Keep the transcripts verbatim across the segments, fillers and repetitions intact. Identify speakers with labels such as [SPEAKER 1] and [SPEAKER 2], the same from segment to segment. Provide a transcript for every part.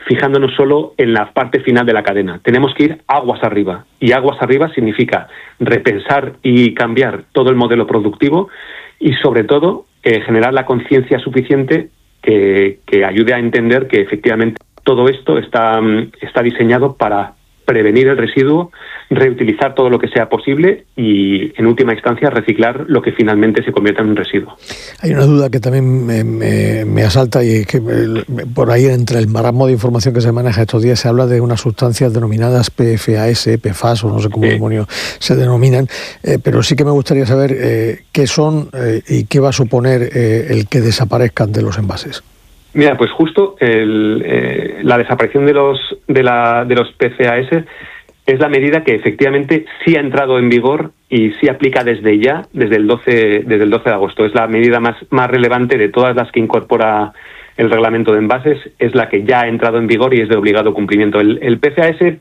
[SPEAKER 1] fijándonos solo en la parte final de la cadena. Tenemos que ir aguas arriba, y aguas arriba significa repensar y cambiar todo el modelo productivo y, sobre todo, eh, generar la conciencia suficiente que, que ayude a entender que efectivamente todo esto está, está diseñado para prevenir el residuo, reutilizar todo lo que sea posible y, en última instancia, reciclar lo que finalmente se convierta en un residuo.
[SPEAKER 2] Hay una duda que también me, me, me asalta, y es que por ahí, entre el marasmo de información que se maneja estos días, se habla de unas sustancias denominadas P F A S, P F A S, o no sé cómo
[SPEAKER 1] sí.
[SPEAKER 2] demonios se denominan, eh, pero sí que me gustaría saber eh, qué son eh, y qué va a suponer eh, el que desaparezcan de los envases.
[SPEAKER 1] Mira, pues justo el, eh, la desaparición de los de, la, de los P F A S es la medida que efectivamente sí ha entrado en vigor y sí aplica desde ya, desde el doce, desde el doce de agosto. Es la medida más, más relevante de todas las que incorpora el reglamento de envases, es la que ya ha entrado en vigor y es de obligado cumplimiento. El, el P F A S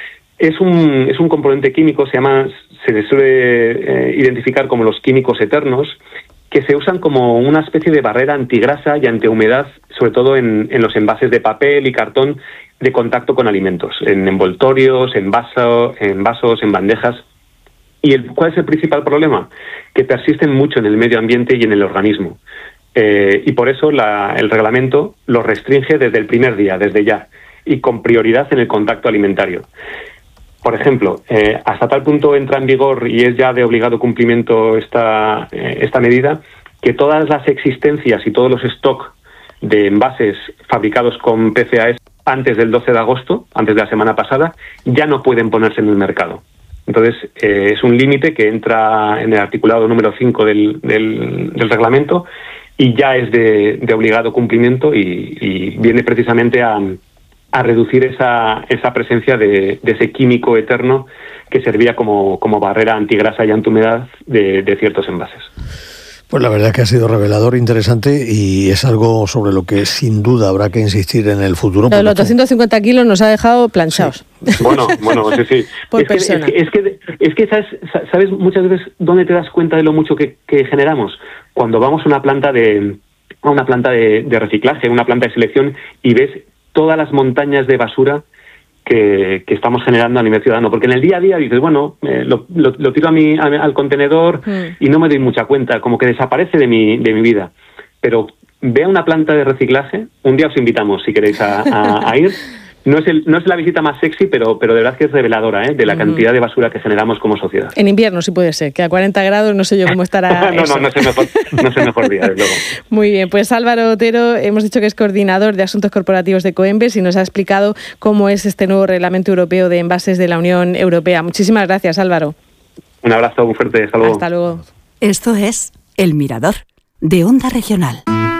[SPEAKER 1] es un, es un componente químico, se llama, se le suele eh, identificar como los químicos eternos, que se usan como una especie de barrera antigrasa y antihumedad, sobre todo en, en los envases de papel y cartón de contacto con alimentos, en envoltorios, en, vaso, en vasos, en bandejas. ¿Y el, cuál es el principal problema? Que persisten mucho en el medio ambiente y en el organismo. Eh, y por eso la, el reglamento lo restringe desde el primer día, desde ya, y con prioridad en el contacto alimentario. Por ejemplo, eh, hasta tal punto entra en vigor y es ya de obligado cumplimiento esta, eh, esta medida, que todas las existencias y todos los stocks de envases fabricados con P F A S antes del doce de agosto, antes de la semana pasada, ya no pueden ponerse en el mercado. Entonces, eh, es un límite que entra en el articulado número cinco del, del, del reglamento y ya es de, de obligado cumplimiento y, y viene precisamente a... a reducir esa, esa presencia de, de ese químico eterno que servía como, como barrera antigrasa y antihumedad de, de ciertos envases.
[SPEAKER 2] Pues la verdad es que ha sido revelador, interesante, y es algo sobre lo que sin duda habrá que insistir en el futuro.
[SPEAKER 3] Los doscientos cincuenta kilos nos ha dejado planchados.
[SPEAKER 1] Sí. Bueno, bueno, sí, sí.
[SPEAKER 3] Por
[SPEAKER 1] es,
[SPEAKER 3] persona.
[SPEAKER 1] Que, es, que, es que, es que sabes, sabes muchas veces dónde te das cuenta de lo mucho que, que generamos. Cuando vamos a una planta de, a una planta de, de reciclaje, una planta de selección, y ves todas las montañas de basura que, que estamos generando a nivel ciudadano. Porque en el día a día dices, bueno, eh, lo, lo, lo tiro a mi, a, al contenedor mm. y no me doy mucha cuenta, como que desaparece de mi, de mi vida. Pero ve a una planta de reciclaje, un día os invitamos si queréis a, a, a ir. No es, el, no es la visita más sexy, pero, pero de verdad que es reveladora, ¿eh? De la cantidad de basura que generamos como sociedad.
[SPEAKER 3] En invierno sí puede ser, que a cuarenta grados no sé yo cómo estará
[SPEAKER 1] no,
[SPEAKER 3] eso.
[SPEAKER 1] no, no es el mejor, no es el mejor día, desde luego.
[SPEAKER 3] Muy bien, pues Álvaro Otero, hemos dicho que es coordinador de Asuntos Corporativos de Coembes y nos ha explicado cómo es este nuevo Reglamento Europeo de Envases de la Unión Europea. Muchísimas gracias, Álvaro.
[SPEAKER 1] Un abrazo muy fuerte, hasta luego.
[SPEAKER 3] Hasta luego.
[SPEAKER 4] Esto es El Mirador, de Onda Regional.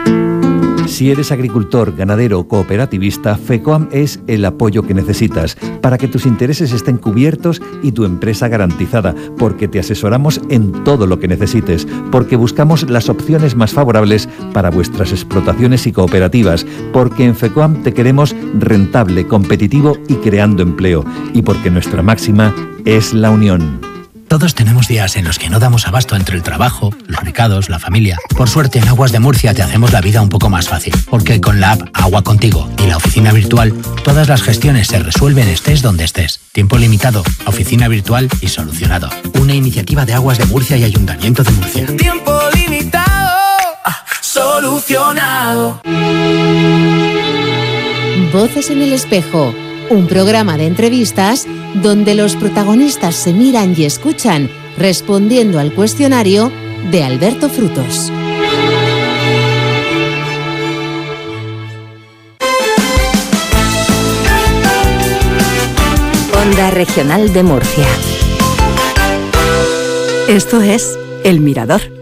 [SPEAKER 5] Si eres agricultor, ganadero o cooperativista, FECOAM es el apoyo que necesitas para que tus intereses estén cubiertos y tu empresa garantizada, porque te asesoramos en todo lo que necesites, porque buscamos las opciones más favorables para vuestras explotaciones y cooperativas, porque en FECOAM te queremos rentable, competitivo y creando empleo, y porque nuestra máxima es la unión.
[SPEAKER 6] Todos tenemos días en los que no damos abasto entre el trabajo, los recados, la familia. Por suerte, en Aguas de Murcia te hacemos la vida un poco más fácil, porque con la app Agua Contigo y la oficina virtual, todas las gestiones se resuelven estés donde estés. Tiempo limitado, oficina virtual y solucionado. Una iniciativa de Aguas de Murcia y Ayuntamiento de Murcia.
[SPEAKER 7] Tiempo limitado, ah, solucionado.
[SPEAKER 8] Voces en el espejo. Un programa de entrevistas donde los protagonistas se miran y escuchan, respondiendo al cuestionario de Alberto Frutos.
[SPEAKER 4] Onda Regional de Murcia. Esto es El Mirador.